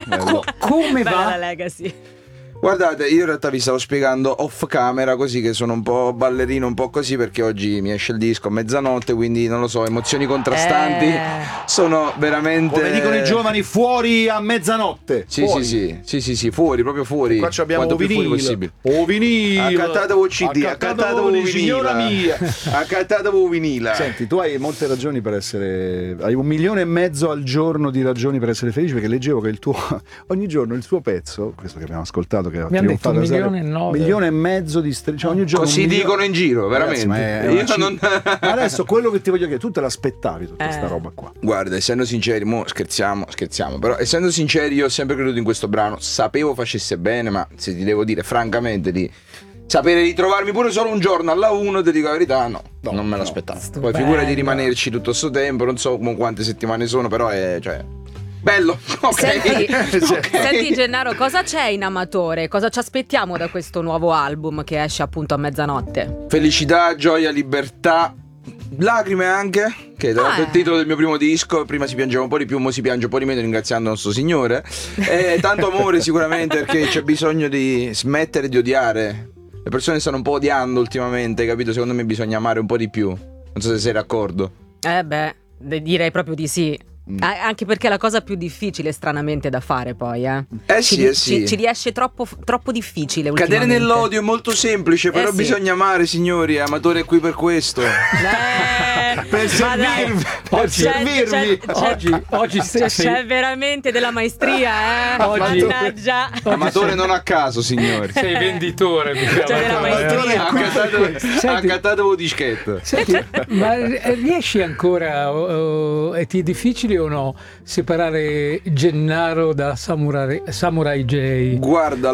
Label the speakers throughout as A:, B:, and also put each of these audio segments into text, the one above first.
A: Come
B: Bella
A: va?
B: la Legacy.
C: Guardate, io in realtà vi stavo spiegando off camera, così che sono un po' ballerino, un po' così, perché oggi mi esce il disco a mezzanotte, quindi non lo so, emozioni contrastanti. Sono veramente...
D: Come dicono i giovani, fuori a mezzanotte.
C: Sì,
D: fuori.
C: sì, fuori, proprio fuori.
D: Qua abbiamo
C: Quanto
D: o
C: più fuori
D: vinile,
C: possibile.
D: o vinile,
C: Accattatevo CD, accattatevo
D: signora mia.
C: accattatevo vinile.
D: Senti, tu hai molte ragioni per essere, hai 1,5 milioni al giorno di ragioni per essere felice, perché leggevo che il tuo ogni giorno il suo pezzo, questo che abbiamo ascoltato, che
A: mi hanno detto 1,9 milioni
D: di cioè ogni giorno
C: così dicono in giro, veramente.
D: Ragazzi, ma adesso quello che ti voglio chiedere, tu te l'aspettavi tutta questa roba qua?
C: Guarda, essendo sinceri, scherziamo, però essendo sinceri, io ho sempre creduto in questo brano, sapevo facesse bene, ma se ti devo dire francamente di sapere di trovarmi pure solo un giorno alla 1, ti dico la verità, no, non me l'aspettavo. Poi figura di rimanerci tutto sto tempo, non so quante settimane sono, però è, cioè, bello. Okay.
B: Senti Gennaro, cosa c'è in Amatore? Cosa ci aspettiamo da questo nuovo album che esce appunto a mezzanotte?
C: Felicità, gioia, libertà, lacrime anche, che è il titolo del mio primo disco. Prima si piangeva un po' di più, ora si piange un po' di meno, ringraziando il nostro Signore. Tanto amore sicuramente, perché c'è bisogno di smettere di odiare. Le persone stanno un po' odiando ultimamente, capito? Secondo me bisogna amare un po' di più. Non so se sei d'accordo.
B: Direi proprio di sì. Anche perché è la cosa più difficile, stranamente, da fare poi,
C: sì.
B: Ci riesce troppo difficile.
C: Cadere nell'odio è molto semplice, però bisogna amare, signori. Amatore è qui per questo.
D: Per servirvi.
A: Oggi
B: c'è veramente della maestria, Mannaggia.
C: Amatore non a caso, signori.
A: Sei venditore.
B: C'è della maestria.
C: Accattatevo dischetto.
A: Senti, ma riesci ancora, ti è difficile o no separare Gennaro da Samurai J?
C: Guarda,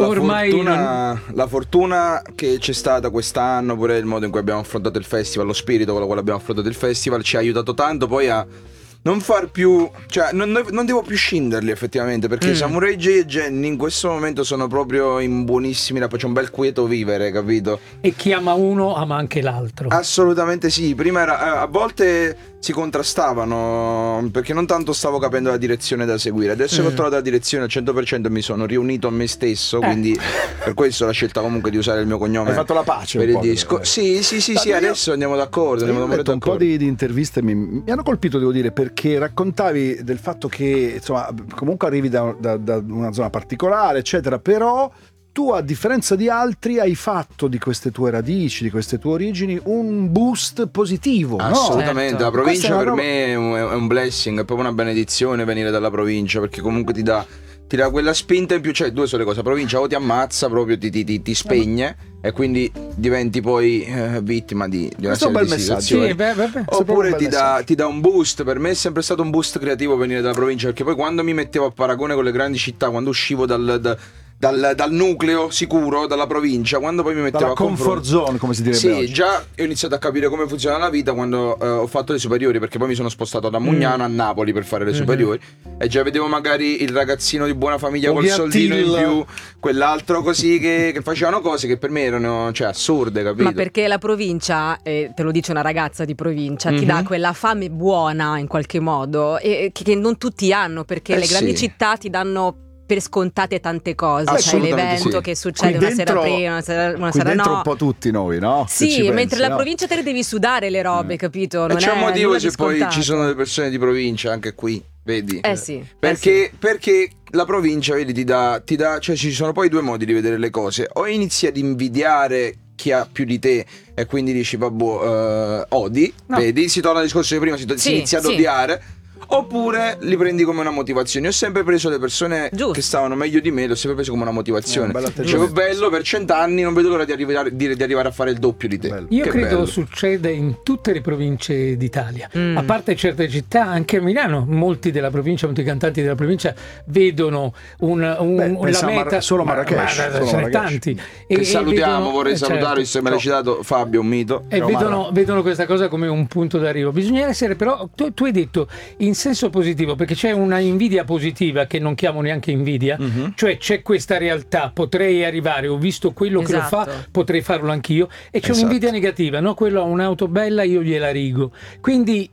C: la fortuna che c'è stata quest'anno, pure il modo in cui abbiamo affrontato il festival, lo spirito con il quale abbiamo affrontato il festival ci ha aiutato tanto poi a non far più, cioè non devo più scinderli effettivamente, perché Samurai J e Jenny in questo momento sono proprio in buonissimi rapporti, c'è un bel quieto vivere, capito?
A: E chi ama uno ama anche l'altro.
C: Assolutamente sì, prima era, a volte si contrastavano perché non tanto stavo capendo la direzione da seguire, adesso che ho trovato la direzione al 100% mi sono riunito a me stesso, quindi per questo la scelta comunque di usare il mio cognome.
D: Hai fatto la pace
C: per il disco. Sì, adesso andiamo d'accordo.
D: Ho letto un po' di interviste, mi hanno colpito, devo dire, perché raccontavi del fatto che insomma comunque arrivi da una zona particolare, eccetera, però tu, a differenza di altri, hai fatto di queste tue radici, di queste tue origini, un boost positivo.
C: Assolutamente,
B: Certo.
C: La provincia per me è un blessing, è proprio una benedizione venire dalla provincia, perché comunque ti dà quella spinta in più. Cioè, due sono le cose: la provincia o ti ammazza, proprio ti spegne, e quindi diventi poi vittima di una serie di situazioni. Oppure ti dà un boost. Per me è sempre stato un boost creativo venire dalla provincia, perché poi quando mi mettevo a paragone con le grandi città, quando uscivo dal nucleo sicuro, dalla provincia, quando poi mi mettevo
D: dalla comfort zone, come si direbbe oggi.
C: Già ho iniziato a capire come funziona la vita quando ho fatto le superiori, perché poi mi sono spostato da Mugnano a Napoli per fare le superiori, e già vedevo magari il ragazzino di buona famiglia col soldino in più, quell'altro così che facevano cose che per me erano, cioè, assurde, capito?
B: Ma perché la provincia, te lo dice una ragazza di provincia, ti dà quella fame buona in qualche modo, e che non tutti hanno, perché le grandi città ti danno per scontate tante cose, c'è l'evento che succede una sera prima, una sera
D: dentro
B: no.
D: Un po' tutti noi, no?
B: Sì, mentre la provincia te le devi sudare le robe, capito? Non
C: c'è un motivo se poi
B: scontato.
C: ci sono le persone di provincia anche qui, vedi?
B: Sì.
C: Perché la provincia, vedi, ti dà, cioè ci sono poi due modi di vedere le cose: o inizi ad invidiare chi ha più di te e quindi dici vabbè, odi, vedi, si torna al discorso di prima, si inizia ad odiare. Oppure li prendi come una motivazione. Ho sempre preso le persone che stavano meglio di me, le ho sempre preso come una motivazione. Dicevo, bello, per 100 anni non vedo l'ora di arrivare a fare il doppio di te.
D: Bello.
A: Io credo succede in tutte le province d'Italia, a parte certe città, anche a Milano. Molti della provincia, molti cantanti della provincia vedono la meta.
D: Solo Marrakesh,
A: ce ne tanti.
C: Che salutiamo, vorrei salutare, visto che me l'hai citato, Fabio, un mito.
A: E vedono questa cosa come un punto d'arrivo. Bisogna essere, però, tu hai detto in senso positivo, perché c'è una invidia positiva che non chiamo neanche invidia, cioè c'è questa realtà, potrei arrivare, ho visto quello che lo fa, potrei farlo anch'io, e c'è un'invidia negativa, no? Quello ha un'auto bella, io gliela rigo. Quindi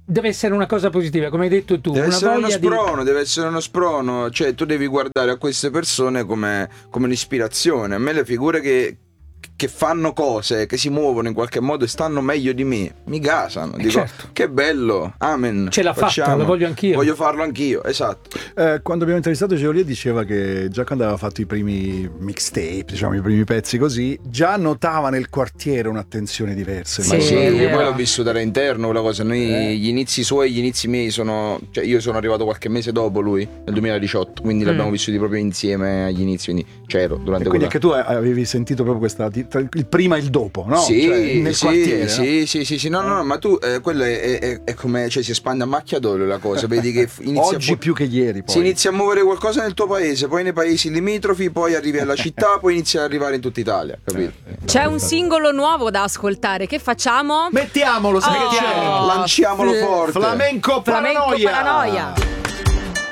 A: deve essere una cosa positiva, come hai detto tu.
C: Deve essere uno sprono,
A: di...
C: deve essere uno sprono, cioè tu devi guardare a queste persone come un'ispirazione. A me le figure che fanno cose, che si muovono in qualche modo e stanno meglio di me, mi gasano. Dico,
A: certo.
C: Che bello, amen.
A: Ce l'ha fatta, lo voglio anch'io.
C: Voglio farlo anch'io, esatto.
D: Quando abbiamo intervistato Geolier diceva che già quando aveva fatto i primi mixtape, diciamo i primi pezzi così, già notava nel quartiere un'attenzione diversa.
C: Ma sì, io poi l'ho vissuta da interno quella cosa. Noi gli inizi suoi, gli inizi miei cioè io sono arrivato qualche mese dopo lui, nel 2018, quindi l'abbiamo vissuti proprio insieme agli inizi, quindi c'ero durante
D: quindi anche tu avevi sentito proprio questa il prima e il dopo, no?
C: Sì,
D: cioè, nel quartiere,
C: sì, no, ma tu quello è come, cioè si espande a macchia d'olio la cosa, vedi che inizia
D: oggi più che ieri poi.
C: Si inizia a muovere qualcosa nel tuo paese, poi nei paesi limitrofi, poi arrivi alla città, poi inizia ad arrivare in tutta Italia, capito?
B: C'è un singolo nuovo da ascoltare, che facciamo?
D: Mettiamolo, sai che c'è?
C: Lanciamolo forte.
D: Flamenco Paranoia.